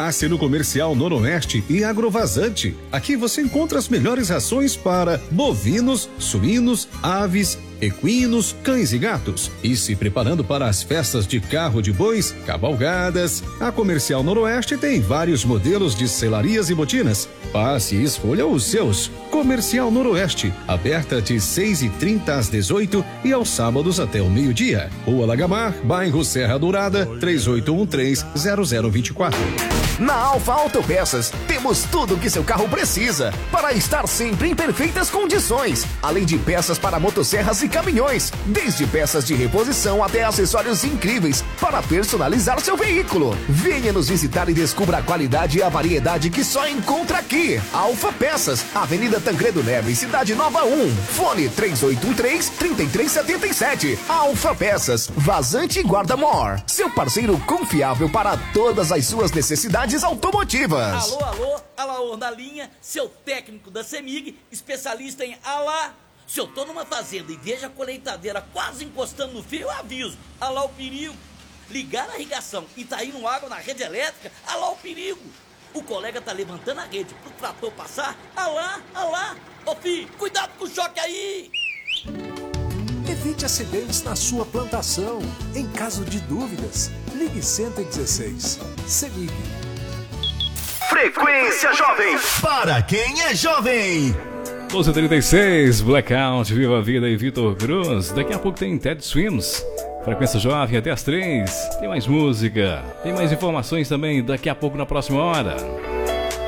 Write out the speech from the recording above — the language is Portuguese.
Passe no Comercial Noroeste e Agrovazante. Aqui você encontra as melhores rações para bovinos, suínos, aves, equinos, cães e gatos. E se preparando para as festas de carro de bois, cavalgadas, a Comercial Noroeste tem vários modelos de selarias e botinas. Passe e escolha os seus. Comercial Noroeste, aberta de 6h30 às 18 e aos sábados até o meio-dia. Rua Lagamar, bairro Serra Dourada, 3813-0024. Na Alfa Autopeças, temos tudo o que seu carro precisa para estar sempre em perfeitas condições. Além de peças para motosserras e caminhões, desde peças de reposição até acessórios incríveis para personalizar seu veículo. Venha nos visitar e descubra a qualidade e a variedade que só encontra aqui. Alfa Peças, Avenida Tancredo Neves, Cidade Nova 1. Fone 3813-3377. Alfa Peças, Vazante e Guarda-Mor. Seu parceiro confiável para todas as suas necessidades automotivas. Alô, Alaor na linha, seu técnico da CEMIG, especialista em Se eu tô numa fazenda e vejo a colheitadeira quase encostando no fio, eu aviso. O perigo. Ligar a irrigação e tá indo água na rede elétrica, o perigo. O colega tá levantando a rede pro trator passar, Ô filho, cuidado com o choque aí. Evite acidentes na sua plantação. Em caso de dúvidas, ligue 116. CEMIG. Frequência Jovem, para quem é jovem. 12h36, Blackout, Viva a Vida e Vitor Cruz. Daqui a pouco tem Ted Swims. Frequência Jovem até as 3. Tem mais música, tem mais informações também daqui a pouco na próxima hora.